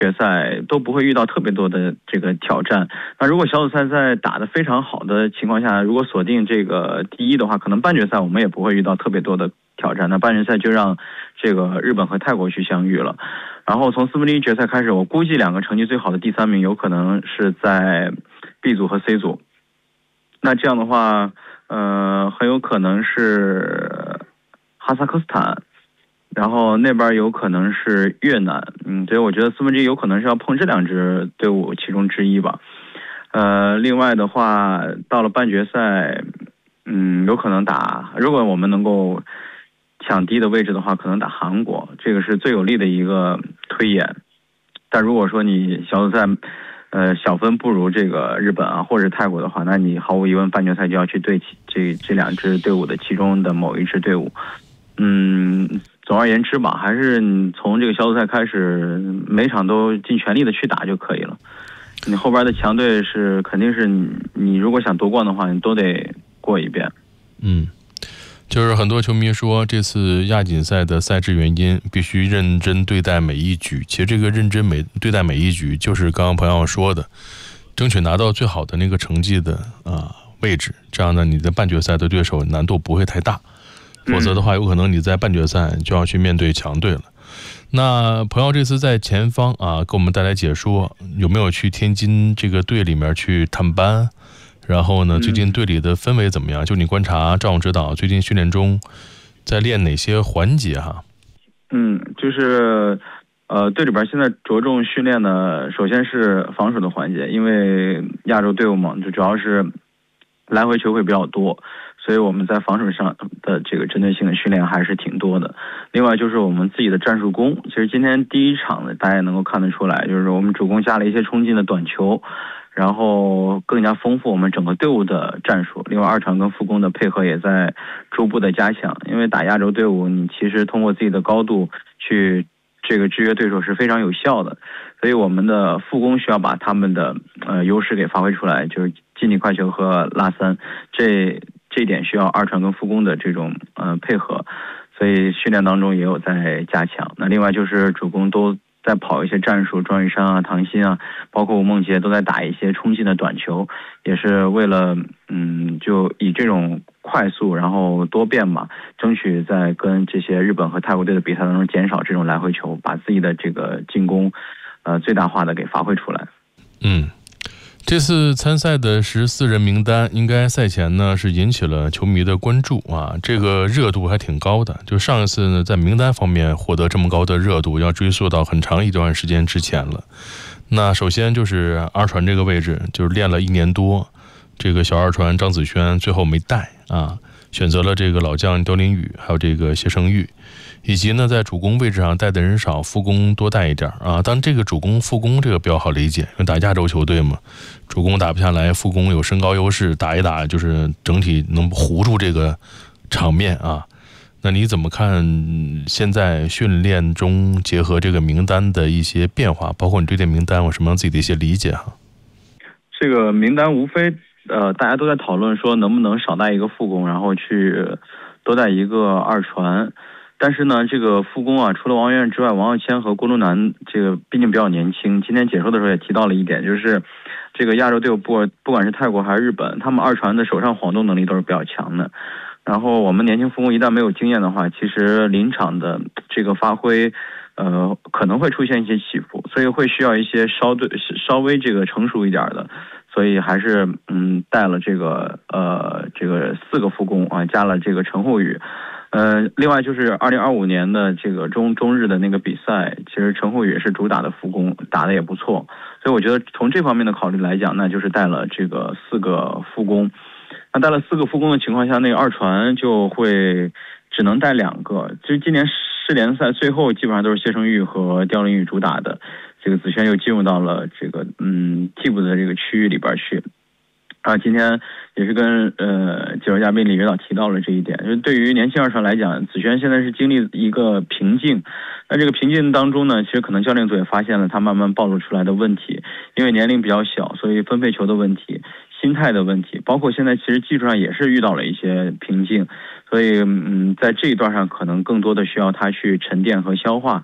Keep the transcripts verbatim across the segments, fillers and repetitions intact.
决赛都不会遇到特别多的这个挑战。那如果小组赛在打得非常好的情况下，如果锁定这个第一的话，可能半决赛我们也不会遇到特别多的挑战。那半决赛就让这个日本和泰国去相遇了。然后从四分之一决赛开始，我估计两个成绩最好的第三名有可能是在 B 组和 C 组。那这样的话，呃，很有可能是哈萨克斯坦。然后那边有可能是越南，嗯，所以我觉得四分之一有可能是要碰这两支队伍其中之一吧。呃，另外的话，到了半决赛，嗯，有可能打，如果我们能够抢第一的位置的话，可能打韩国，这个是最有利的一个推演。但如果说你小组赛，呃，小分不如这个日本啊或者泰国的话，那你毫无疑问半决赛就要去对齐这这两支队伍的其中的某一支队伍，嗯。总而言之吧，还是你从这个小组赛开始，每场都尽全力的去打就可以了。你后边的强队是肯定是你，你如果想夺冠的话，你都得过一遍。 嗯，就是很多球迷说，这次亚锦赛的赛制原因必须认真对待每一局。其实这个认真每对待每一局，就是刚刚朋友说的，争取拿到最好的那个成绩的啊位置，这样呢，你的半决赛的对手难度不会太大。否则的话，有可能你在半决赛就要去面对强队了。那朋友这次在前方啊，给我们带来解说，有没有去天津这个队里面去探班？然后呢，最近队里的氛围怎么样？就你观察赵勇指导最近训练中在练哪些环节哈？ 嗯，就是呃，队里边现在着重训练的，首先是防守的环节，因为亚洲队伍嘛，就主要是来回球会比较多。所以我们在防守上的这个针对性的训练还是挺多的。另外就是我们自己的战术攻，其实今天第一场呢，大家也能够看得出来，就是我们主攻加了一些冲劲的短球，然后更加丰富我们整个队伍的战术。另外二传跟副攻的配合也在逐步的加强，因为打亚洲队伍，你其实通过自己的高度去这个制约对手是非常有效的。所以我们的副攻需要把他们的呃优势给发挥出来，就是近地快球和拉三，这这一点需要二传跟副攻的这种呃配合，所以训练当中也有在加强。那另外就是主攻都在跑一些战术，庄宇珊啊、唐鑫啊，包括吴梦洁都在打一些冲劲的短球，也是为了嗯就以这种快速然后多变吧，争取在跟这些日本和泰国队的比赛当中减少这种来回球，把自己的这个进攻呃最大化的给发挥出来。 嗯。这次参赛的十四人名单，应该赛前呢是引起了球迷的关注啊，这个热度还挺高的。就上一次呢，在名单方面获得这么高的热度，要追溯到很长一段时间之前了。那首先就是二传这个位置，就是练了一年多，这个小二传张子萱最后没带啊，选择了这个老将刁琳宇，还有这个谢胜玉。以及呢，在主攻位置上带的人少，副攻多带一点啊。当然，这个主攻、副攻这个比较好理解，因为打亚洲球队嘛，主攻打不下来，副攻有身高优势，打一打就是整体能糊住这个场面啊。那你怎么看现在训练中结合这个名单的一些变化？包括你对这名单有什么样自己的一些理解哈？ 这个名单无非呃，大家都在讨论说能不能少带一个副攻，然后去多带一个二传。但是呢，这个副攻啊，除了王源之外，王耀谦和郭路南这个毕竟比较年轻。今天解说的时候也提到了一点，就是这个亚洲队伍不不管是泰国还是日本，他们二传的手上晃动能力都是比较强的。然后我们年轻副攻一旦没有经验的话，其实临场的这个发挥，呃，可能会出现一些起伏，所以会需要一些稍对稍微这个成熟一点的。所以还是嗯带了这个呃这个四个副攻啊，加了这个陈浩宇。呃，另外就是二零二五年的这个中中日的那个比赛，其实陈浩宇也是主打的副攻，打的也不错。所以我觉得从这方面的考虑来讲，那就是带了这个四个副攻。那带了四个副攻的情况下，那个二传就会只能带两个。其实今年世联赛最后基本上都是谢胜玉和刁琳宇主打的，这个子萱又进入到了这个嗯替补的这个区域里边去。啊，今天也是跟呃解说嘉宾李指导提到了这一点，就是对于年轻二传来讲，子萱现在是经历一个瓶颈。那这个瓶颈当中呢，其实可能教练组也发现了他慢慢暴露出来的问题，因为年龄比较小，所以分配球的问题、心态的问题，包括现在其实技术上也是遇到了一些瓶颈，所以嗯，在这一段上可能更多的需要他去沉淀和消化。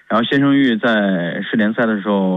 然后谢胜玉在世联赛的时候